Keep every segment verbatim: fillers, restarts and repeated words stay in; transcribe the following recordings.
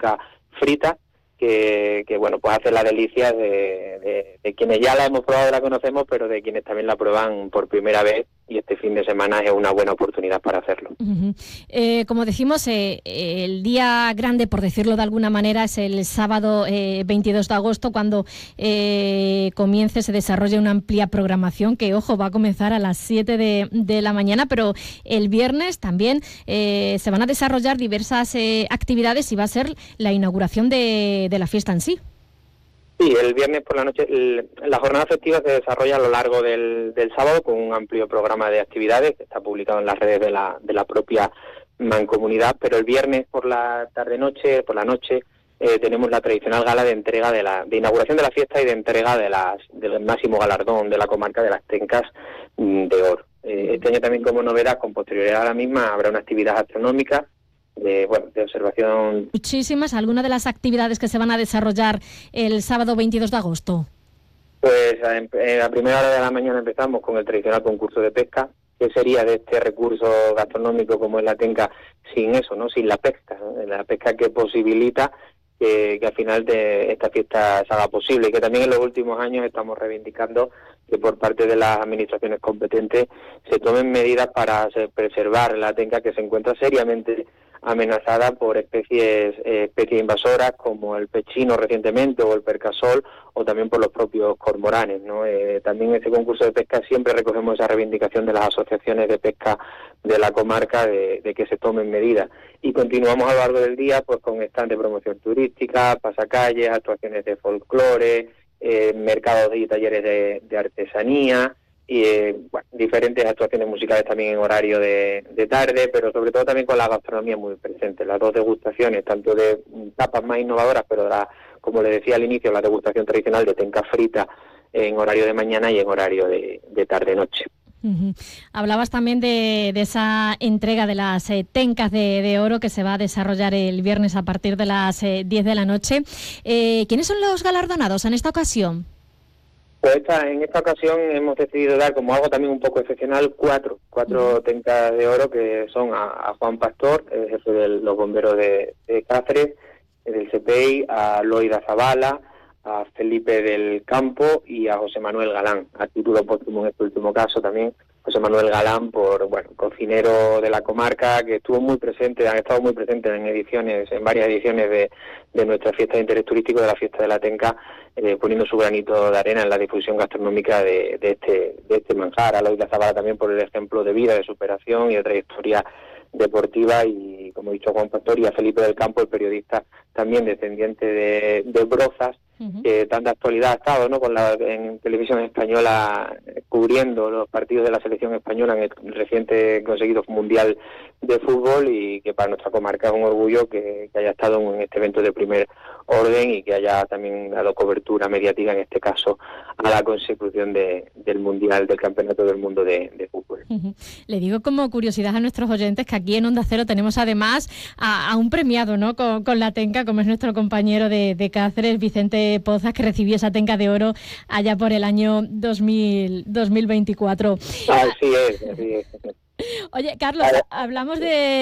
tenca frita, que, que bueno, pues hace la delicia de, de, de quienes ya la hemos probado y la conocemos, pero de quienes también la prueban por primera vez, y este fin de semana es una buena oportunidad para hacerlo. Uh-huh. Eh, como decimos, eh, el día grande, por decirlo de alguna manera, es el sábado eh, veintidós de agosto, cuando eh, comience, se desarrolle una amplia programación que, ojo, va a comenzar a las siete de, de la mañana, pero el viernes también eh, se van a desarrollar diversas eh, actividades y va a ser la inauguración de, de la fiesta en sí. Sí, el viernes por la noche, el, la jornada festiva se desarrolla a lo largo del, del sábado con un amplio programa de actividades que está publicado en las redes de la, de la propia mancomunidad, pero el viernes por la tarde-noche, por la noche, eh, tenemos la tradicional gala de entrega de la de inauguración de la fiesta y de entrega de las del máximo galardón de la comarca de las Tencas de Oro. Eh, este año también, como novedad, con posterioridad a la misma, habrá una actividad astronómica de, bueno, de observación. Muchísimas, ¿alguna de las actividades que se van a desarrollar el sábado veintidós de agosto? Pues a, a primera hora de la mañana empezamos con el tradicional concurso de pesca. ¿Qué sería de este recurso gastronómico como es la tenca sin eso, no? Sin la pesca, ¿no? La pesca que posibilita que, que al final de esta fiesta se haga posible, y que también en los últimos años estamos reivindicando que por parte de las administraciones competentes se tomen medidas para preservar la tenca, que se encuentra seriamente amenazada por especies eh, especies invasoras como el pechino recientemente o el percasol, o también por los propios cormoranes, ¿no? Eh, también en este concurso de pesca siempre recogemos esa reivindicación de las asociaciones de pesca de la comarca de, de que se tomen medidas, y continuamos a lo largo del día pues con stand de promoción turística, pasacalles, actuaciones de folclore, eh, mercados y talleres de, de artesanía, y eh, bueno, diferentes actuaciones musicales también en horario de, de tarde, pero sobre todo también con la gastronomía muy presente, las dos degustaciones, tanto de tapas más innovadoras, pero la, como le decía al inicio, la degustación tradicional de tenca frita en horario de mañana y en horario de, de tarde-noche. Uh-huh. Hablabas también de, de esa entrega de las eh, tencas de, de oro que se va a desarrollar el viernes a partir de las eh, diez de la noche. Eh, ¿Quiénes son los galardonados en esta ocasión? Pues esta, en esta ocasión hemos decidido dar como algo también un poco excepcional cuatro, cuatro tencas de oro, que son a, a Juan Pastor, el jefe de los bomberos de, de Cáceres, del C P I, a Loida Zavala, a Felipe del Campo y a José Manuel Galán, a título póstumo en este último caso también. José Manuel Galán, por bueno, cocinero de la comarca, que estuvo muy presente, han estado muy presentes en ediciones, en varias ediciones de, de nuestra fiesta de interés turístico, de la fiesta de la tenca, eh, poniendo su granito de arena en la difusión gastronómica de, de este de este manjar. A Loida Zavala también por el ejemplo de vida, de superación y de trayectoria deportiva, y como he dicho, Juan Pastor, y a Felipe del Campo, el periodista también descendiente de, de Brozas, uh-huh. que tanta actualidad ha estado, ¿no?, con la en televisión española cubriendo los partidos de la selección española en el reciente conseguido mundial de fútbol, y que para nuestra comarca es un orgullo que, que haya estado en este evento de primer orden y que haya también dado cobertura mediática, en este caso, a la consecución de, del mundial, del campeonato del mundo de, de fútbol. Uh-huh. Le digo como curiosidad a nuestros oyentes que aquí en Onda Cero tenemos además a, a un premiado, ¿no?, con, con la tenca, como es nuestro compañero de, de Cáceres, Vicente Pozas, que recibió esa tenca de oro allá por el año dos mil, dos mil veinticuatro. Así es, así es. Oye, Carlos, hablamos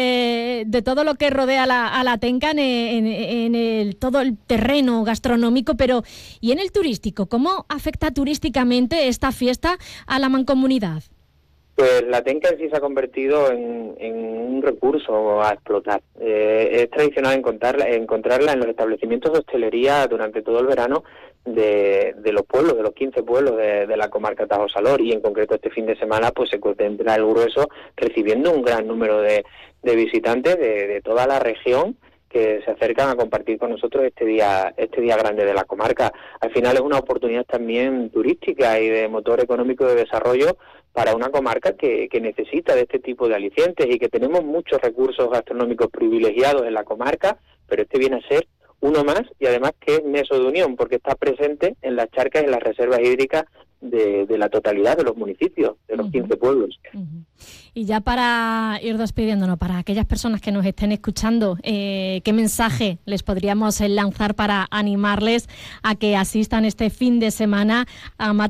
de, de todo lo que rodea la, a la tenca en, en, en el, todo el terreno gastronómico, pero ¿y en el turístico? ¿Cómo afecta turísticamente esta fiesta a la mancomunidad? Pues la tenca en sí se ha convertido en, en un recurso a explotar. Eh, es tradicional encontrarla, encontrarla en los establecimientos de hostelería durante todo el verano de, de los pueblos, de los quince pueblos de, de la comarca Tajo-Salor, y en concreto este fin de semana pues se contempla el grueso recibiendo un gran número de, de visitantes de, de toda la región, que se acercan a compartir con nosotros este día este día grande de la comarca. Al final es una oportunidad también turística y de motor económico de desarrollo para una comarca que, que necesita de este tipo de alicientes, y que tenemos muchos recursos gastronómicos privilegiados en la comarca, pero este viene a ser uno más, y además que es nexo de unión, porque está presente en las charcas y en las reservas hídricas de, de la totalidad de los municipios, de los uh-huh. quince pueblos. Uh-huh. Y ya para ir despidiéndonos, para aquellas personas que nos estén escuchando, eh, ¿qué mensaje les podríamos lanzar para animarles a que asistan este fin de semana a